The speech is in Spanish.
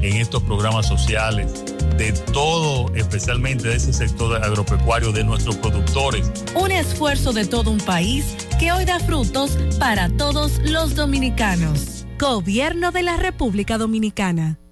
en estos programas sociales, de todo, especialmente de ese sector agropecuario, de nuestros productores. Un esfuerzo de todo un país que hoy da frutos para todos los dominicanos. Gobierno de la República Dominicana.